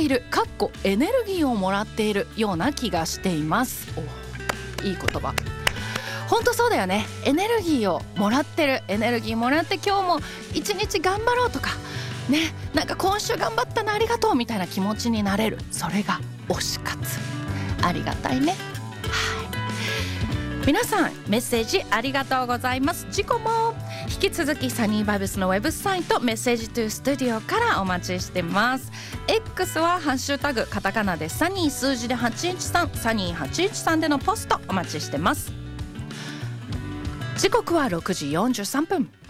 いるエネルギーをもらっているような気がしています。いい言葉。本当そうだよね。エネルギーをもらってる、エネルギーもらって今日も一日頑張ろうとかね、なんか今週頑張ったなありがとうみたいな気持ちになれる、それが推し活。ありがたいね。皆さんメッセージありがとうございます。次回も引き続きサニーバイブスのウェブサイトメッセージトゥスタジオからお待ちしてます。 X はハッシュタグカタカナでサニー数字で813サニー813でのポストお待ちしてます。時刻は6時43分。